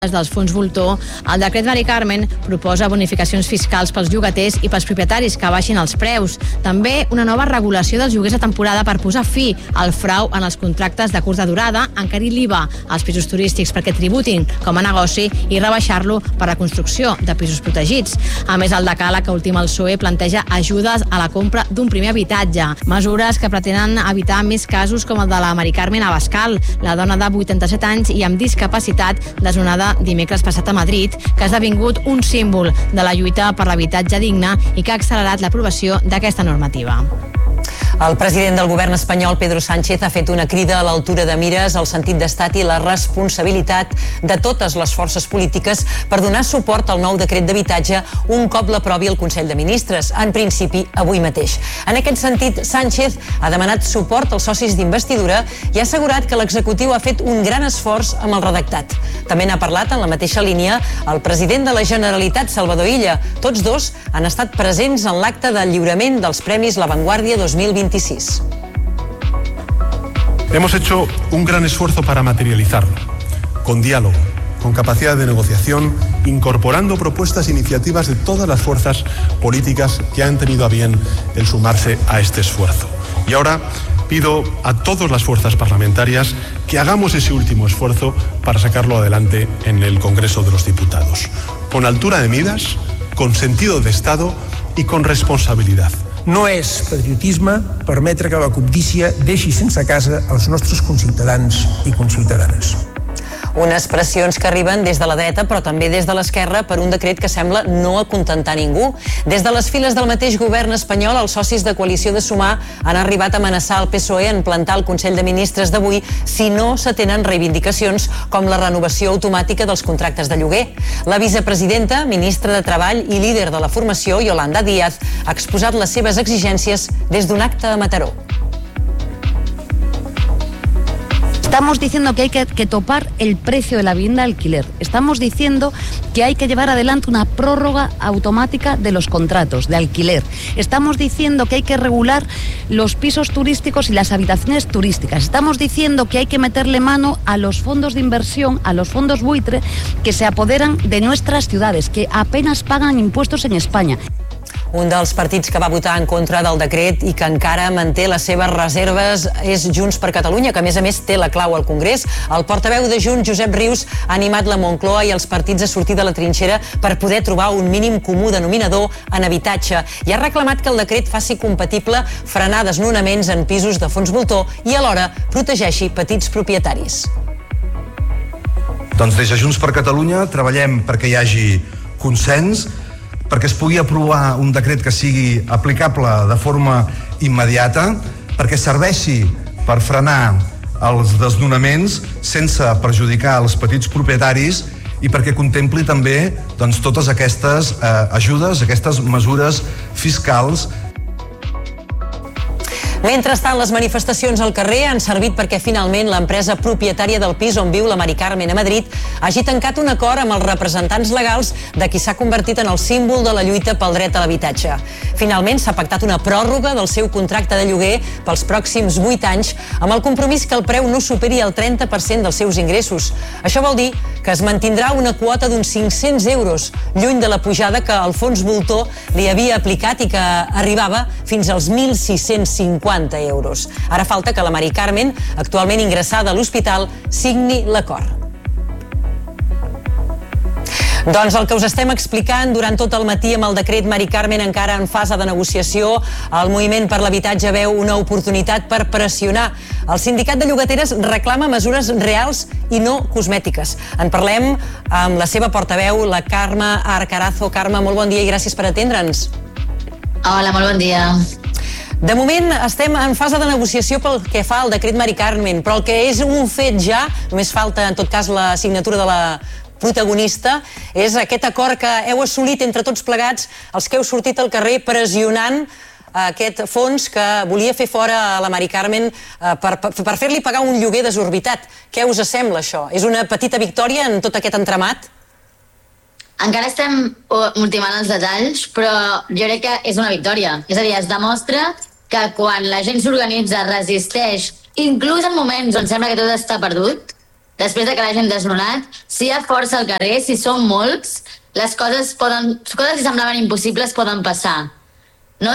dels fons voltor, el decret Mari Carmen proposa bonificacions fiscals pels llogaters i pels propietaris que baixin els preus. També una nova regulació dels lloguers de temporada per posar fi al frau en els contractes de curta durada, encarir l'IVA als pisos turístics perquè tributin com a negoci i rebaixar-lo per la construcció de pisos protegits. A més, el decàleg que ultima el PSOE planteja ajudes a la compra d'un primer habitatge, mesures que pretenen evitar més casos com el de la Mari Carmen Abascal, la dona de 87 anys i amb discapacitat desnonada dimecres passat a Madrid, que ha esdevingut un símbol de la lluita per l'habitatge digne i que ha accelerat l'aprovació d'aquesta normativa. El president del govern espanyol, Pedro Sánchez, ha fet una crida a l'altura de mires al sentit d'estat i la responsabilitat de totes les forces polítiques per donar suport al nou decret d'habitatge un cop l'aprovi el Consell de Ministres, en principi avui mateix. En aquest sentit, Sánchez ha demanat suport als socis d'investidura i ha assegurat que l'executiu ha fet un gran esforç amb el redactat. També n'ha parlat en la mateixa línia el president de la Generalitat, Salvador Illa. Tots dos han estat presents en l'acte de lliurament dels Premis La Vanguardia 2026. Hemos hecho un gran esfuerzo para materializarlo, con diálogo, con capacidad de negociación, incorporando propuestas e iniciativas de todas las fuerzas políticas que han tenido a bien el sumarse a este esfuerzo. Y ahora pido a todas las fuerzas parlamentarias que hagamos ese último esfuerzo para sacarlo adelante en el Congreso de los Diputados, con altura de miras, con sentido de Estado y con responsabilidad. No és patriotisme permetre que la cobdícia deixi sense casa els nostres conciutadans i conciutadanes. Unes pressions que arriben des de la dreta però també des de l'esquerra per un decret que sembla no acontentar ningú. Des de les files del mateix govern espanyol, els socis de coalició de Sumar han arribat a amenaçar el PSOE en plantar el Consell de Ministres d'avui si no s'atenen reivindicacions com la renovació automàtica dels contractes de lloguer. La vicepresidenta, ministra de Treball i líder de la formació, Yolanda Díaz, ha exposat les seves exigències des d'un acte a Mataró. Estamos diciendo que hay que topar el precio de la vivienda de alquiler. Estamos diciendo que hay que llevar adelante una prórroga automática de los contratos de alquiler. Estamos diciendo que hay que regular los pisos turísticos y las habitaciones turísticas. Estamos diciendo que hay que meterle mano a los fondos de inversión, a los fondos buitre que se apoderan de nuestras ciudades, que apenas pagan impuestos en España. Un dels partits que va votar en contra del decret i que encara manté les seves reserves és Junts per Catalunya, que a més té la clau al Congrés. El portaveu de Junts, Josep Rius, ha animat la Moncloa i els partits a sortir de la trinxera per poder trobar un mínim comú denominador en habitatge i ha reclamat que el decret faci compatible frenar desnonaments en pisos de fons voltor i alhora protegeixi petits propietaris. Doncs des de Junts per Catalunya treballem perquè hi hagi consens, perquè es pugui aprovar un decret que sigui aplicable de forma immediata, perquè serveixi per frenar els desnonaments sense perjudicar els petits propietaris i perquè contempli també totes aquestes ajudes, aquestes mesures fiscals. Mentrestant, les manifestacions al carrer han servit perquè finalment l'empresa propietària del pis on viu la Mari Carmen a Madrid hagi tancat un acord amb els representants legals de qui s'ha convertit en el símbol de la lluita pel dret a l'habitatge. Finalment s'ha pactat una pròrroga del seu contracte de lloguer pels pròxims 8 anys amb el compromís que el preu no superi el 30% dels seus ingressos. Això vol dir que es mantindrà una quota d'uns 500 euros, lluny de la pujada que el fons voltor li havia aplicat i que arribava fins als 1.650 euros. Ara falta que la Mari Carmen, actualment ingressada a l'hospital, signi l'acord. Doncs el que us estem explicant durant tot el matí amb el decret Mari Carmen encara en fase de negociació, el Moviment per l'Habitatge veu una oportunitat per pressionar. El sindicat de llogateres reclama mesures reals i no cosmètiques. En parlem amb la seva portaveu, la Carme Arcarazo. Carme, molt bon dia i gràcies per atendre'ns. Hola, molt bon dia. De moment estem en fase de negociació pel que fa al decret Mari Carmen, però el que és un fet ja, només falta en tot cas la signatura de la protagonista, és aquest acord que heu assolit entre tots plegats, els que heu sortit al carrer pressionant aquest fons que volia fer fora a la Mari Carmen per fer-li pagar un lloguer desorbitat. Què us sembla això? És una petita victòria en tot aquest entramat? Encara estem ultimant els detalls, però jo crec que és una victòria. És a dir, es demostra que quan la gent s'organitza, resisteix, inclús en moments on sembla que tot està perdut, després de que l'hagin desnonat, si hi ha força al carrer, si són molts, les coses que semblaven impossibles poden passar. No?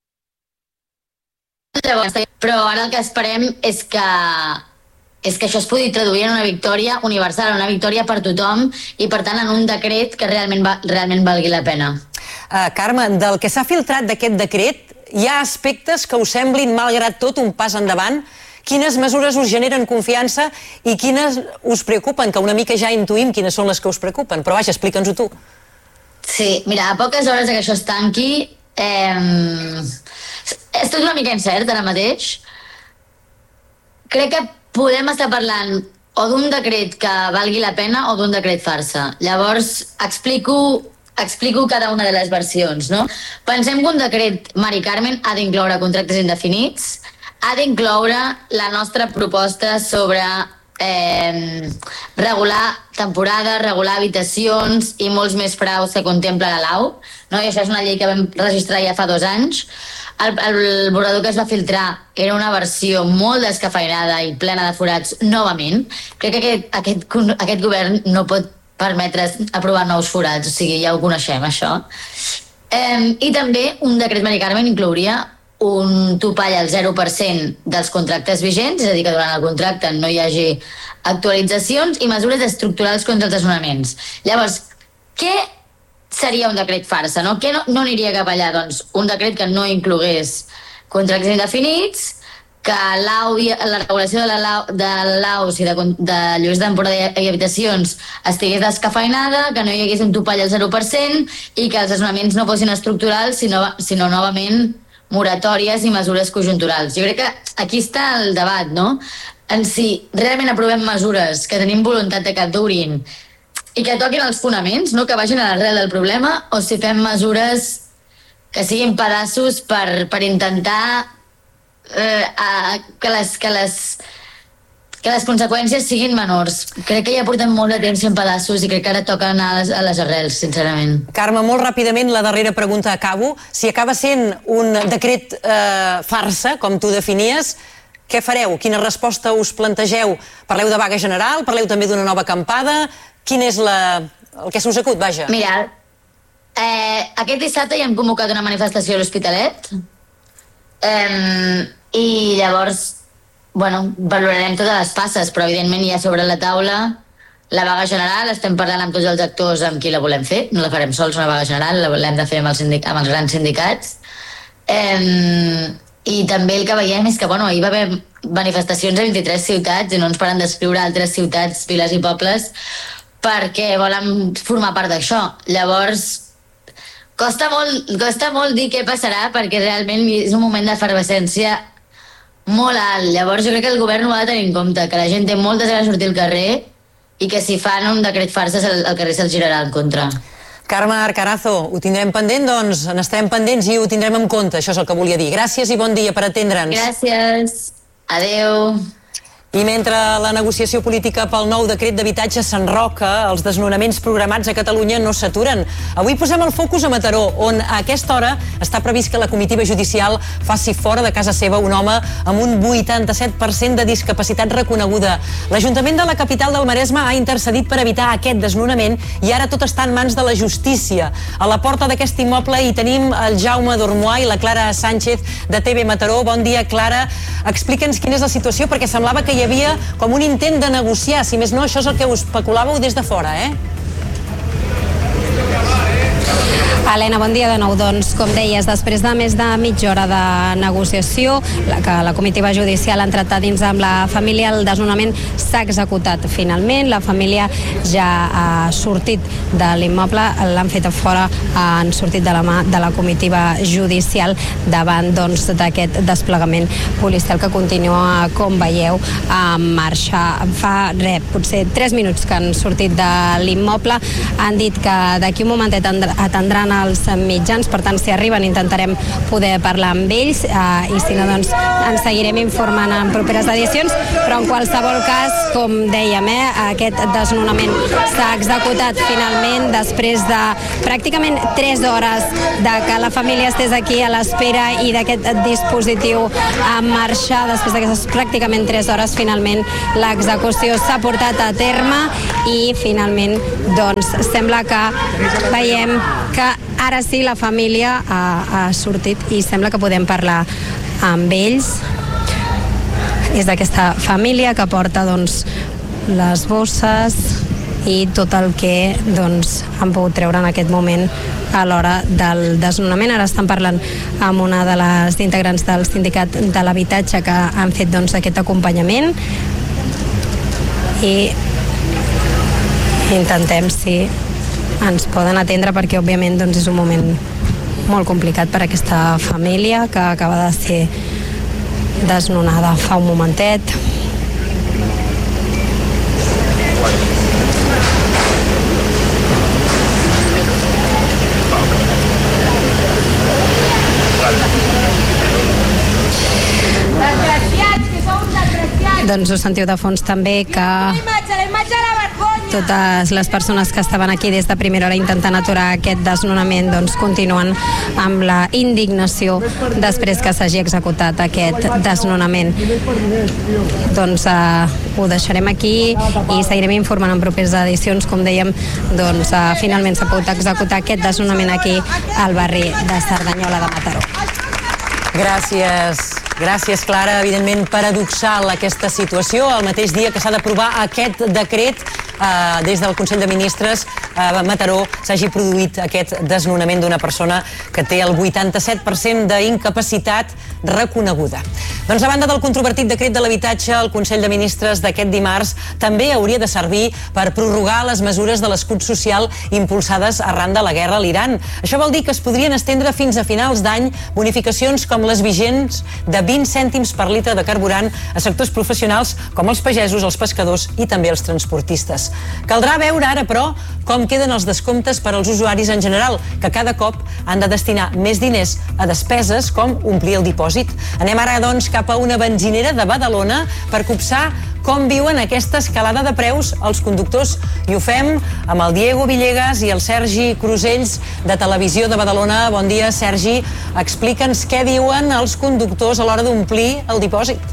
Però ara el que esperem és que això es pugui traduir en una victòria universal, una victòria per tothom i, per tant, en un decret que realment valgui la pena. Carme, del que s'ha filtrat d'aquest decret, hi ha aspectes que us semblin, malgrat tot, un pas endavant? Quines mesures us generen confiança i quines us preocupen? Que una mica ja intuïm quines són les que us preocupen, però vaja, explica'ns-ho tu. Sí, mira, a poques hores que això es tanqui, és tot una mica incert ara mateix. Crec que podem estar parlant o d'un decret que valgui la pena o d'un decret farsa. Llavors, explico cada una de les versions, no? Pensem que un decret, Mari Carmen, ha d'incloure contractes indefinits, ha d'incloure la nostra proposta sobre regular temporada, regular habitacions i molts més fraus que contempla la LAU, no? I això és una llei que vam registrar ja fa 2 anys. El borrador que es va filtrar era una versió molt descafeïnada i plena de forats novament. Crec que aquest govern no pot permetre's aprovar nous forats, o sigui, ja ho coneixem, això. I també un decret, Mari Carmen, inclouria un topall al 0% dels contractes vigents, és a dir, que durant el contracte no hi hagi actualitzacions i mesures estructurals contra els desnonaments. Llavors, què seria un decret farsa, no? Què no aniria cap allà? Doncs un decret que no inclogués contractes indefinits, que la regulació de l'AUS i de lloguers de temporada i habitacions estigués descafeïnada, que no hi hagués un topall al 0% i que els desnonaments no fossin estructurals, sinó novament moratòries i mesures conjunturals. Jo crec que aquí està el debat, no? En si realment aprovem mesures que tenim voluntat de que durin i que toquin els fonaments, no? Que vagin a l'arrel del problema, o si fem mesures que siguin pedaços per intentar que les conseqüències siguin menors. Crec que ja portem molt de temps fent pedaços i crec que ara toca anar a les arrels, sincerament. Carme, molt ràpidament, la darrera pregunta acabo. Si acaba sent un decret farsa, com tu definies, què fareu? Quina resposta us plantegeu? Parleu de vaga general? Parleu també d'una nova acampada? Quin és el que s'us acut, vaja? Mira, aquest dissabte ja hem convocat una manifestació a l'Hospitalet i llavors, bueno, valorarem totes les passes, però evidentment hi ha sobre la taula la vaga general. Estem parlant amb tots els actors amb qui la volem fer, no la farem sols, una vaga general, l'hem de fer amb els grans sindicats. I també el que veiem és que, bueno, ahir va haver manifestacions a 23 ciutats i no ens paren d'escriure altres ciutats, viles i pobles perquè volen formar part d'això. Llavors, costa molt dir què passarà perquè realment és un moment d'efervescència molt alt. Llavors jo crec que el govern ho ha de tenir en compte, que la gent té moltes ganes de sortir al carrer i que si fan un decret farsa al carrer se'ls girarà en contra. Carme Arcarazo, ho tindrem pendent, doncs n'estarem pendents i ho tindrem en compte, això és el que volia dir. Gràcies i bon dia per atendre'ns. Gràcies, adeu. I mentre la negociació política pel nou decret d'habitatge s'enroca, els desnonaments programats a Catalunya no s'aturen. Avui posem el focus a Mataró, on a aquesta hora està previst que la comitiva judicial faci fora de casa seva un home amb un 87% de discapacitat reconeguda. L'Ajuntament de la capital del Maresme ha intercedit per evitar aquest desnonament i ara tot està en mans de la justícia. A la porta d'aquest immoble hi tenim el Jaume Dormoà i la Clara Sánchez de TV Mataró. Bon dia, Clara. Explica'ns quina és la situació, perquè semblava que hi havia com un intent de negociar. Si més no, això és el que us especulàveu des de fora, Helena, bon dia de nou. Doncs, com deies, després de més de mitja hora de negociació, que la comitiva judicial ha entrat a dins amb la família, el desnonament s'ha executat finalment. La família ja ha sortit de l'immoble, l'han fet a fora, han sortit de la mà de la comitiva judicial davant d'aquest desplegament policial que continua, com veieu, en marxa. Fa potser 3 minuts que han sortit de l'immoble. Han dit que d'aquí un momentet atendran els mitjans, per tant, si arriben intentarem poder parlar amb ells i si no, doncs ens seguirem informant en properes edicions, però en qualsevol cas, com dèiem, aquest desnonament s'ha executat finalment després de pràcticament 3 hores de que la família estés aquí a l'espera i d'aquest dispositiu en marxa. Després d'aquestes pràcticament 3 hores, finalment l'execució s'ha portat a terme i finalment doncs sembla que veiem que ara sí la família ha sortit i sembla que podem parlar amb ells. És d'aquesta família que porta doncs les bosses i tot el que doncs han pogut treure en aquest moment a l'hora del desnonament. Ara estan parlant amb una de les integrants del sindicat de l'habitatge que han fet doncs aquest acompanyament i intentem si ens poden atendre perquè òbviament doncs, és un moment molt complicat per a aquesta família que acaba de ser desnonada fa un momentet. Doncs ho sentiu de fons també que totes les persones que estaven aquí des de primera hora intentant aturar aquest desnonament doncs continuen amb la indignació després que s'hagi executat aquest desnonament. Doncs ho deixarem aquí i seguirem informant en properes edicions. Com dèiem, doncs finalment s'ha pogut executar aquest desnonament aquí al barri de Cerdanyola de Mataró. Gràcies, Clara. Evidentment, paradoxal aquesta situació. El mateix dia que s'ha d'aprovar aquest decret, des del Consell de Ministres a Mataró s'hagi produït aquest desnonament d'una persona que té el 87% d'incapacitat reconeguda. Doncs a banda del controvertit decret de l'habitatge, el Consell de Ministres d'aquest dimarts també hauria de servir per prorrogar les mesures de l'escut social impulsades arran de la guerra a l'Iran. Això vol dir que es podrien estendre fins a finals d'any bonificacions com les vigents de 20 cèntims per litre de carburant a sectors professionals com els pagesos, els pescadors i també els transportistes. Caldrà veure ara, però, com queden els descomptes per als usuaris en general, que cada cop han de destinar més diners a despeses com omplir el dipòsit. Anem ara, doncs, cap a una benzinera de Badalona per copsar com viuen aquesta escalada de preus els conductors. I ho fem amb el Diego Villegas i el Sergi Crusells de Televisió de Badalona. Bon dia, Sergi. Explica'ns què diuen els conductors a l'hora d'omplir el dipòsit.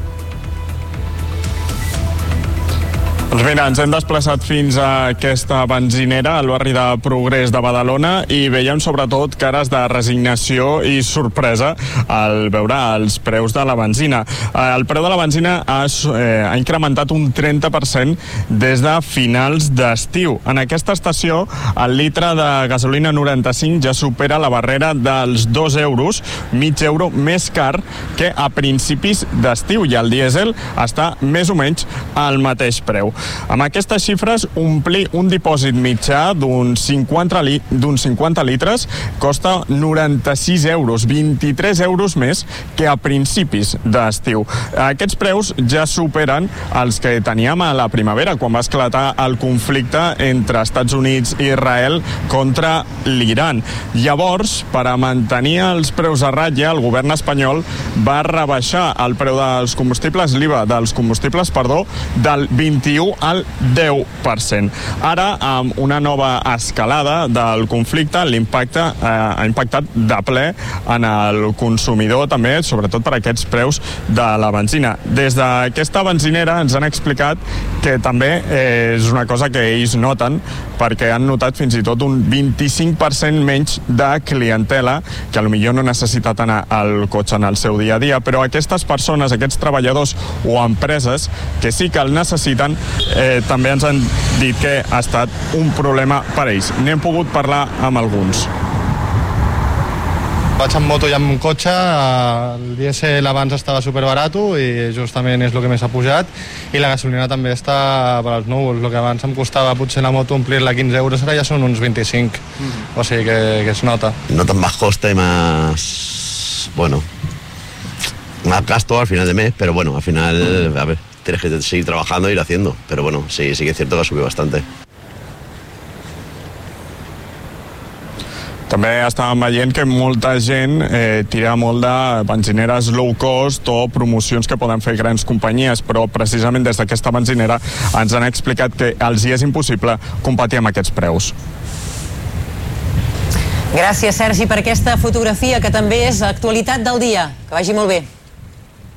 Doncs mira, ens hem desplaçat fins a aquesta benzinera al barri de Progrés de Badalona i veiem sobretot cares de resignació i sorpresa al veure els preus de la benzina. El preu de la benzina ha incrementat un 30% des de finals d'estiu. En aquesta estació, el litre de gasolina 95 ja supera la barrera dels 2 euros, mig euro més car que a principis d'estiu, i el dièsel està més o menys al mateix preu. Amb aquestes xifres, omplir un dipòsit mitjà d'uns 50 litres costa 96 euros, 23 euros més que a principis d'estiu. Aquests preus ja superen els que teníem a la primavera, quan va esclatar el conflicte entre Estats Units i Israel contra l'Iran. Llavors, per a mantenir els preus a ratlla, el govern espanyol va rebaixar el preu dels combustibles, l'IVA dels combustibles, del 21 al 10%. Ara, amb una nova escalada del conflicte, l'impacte ha impactat de ple en el consumidor, també, sobretot per aquests preus de la benzina. Des d'aquesta benzinera ens han explicat que també és una cosa que ells noten, perquè han notat fins i tot un 25% menys de clientela, que potser no necessita anar al cotxe en el seu dia a dia, però aquestes persones, aquests treballadors o empreses que sí que el necessiten, també ens han dit que ha estat un problema per ells. N'hem pogut parlar amb alguns. Vaig amb moto i amb cotxe, el dièsel abans estava superbarat i justament és el que més ha pujat, i la gasolina també està per als núvols. El que abans em costava potser la moto omplir-la 15 euros, ara ja són uns 25, o sigui que es nota. Notan más coste, más, bueno, más gasto al final de mes, pero bueno, al final, a ver, tienes que seguir trabajando e ir haciendo, pero bueno, sí que es cierto que ha subido bastante. També estàvem veient que molta gent tira molt de benzineres low cost o promocions que poden fer grans companyies, però precisament des d'aquesta benzinera ens han explicat que els hi és impossible competir amb aquests preus. Gràcies, Sergi, per aquesta fotografia que també és actualitat del dia. Que vagi molt bé.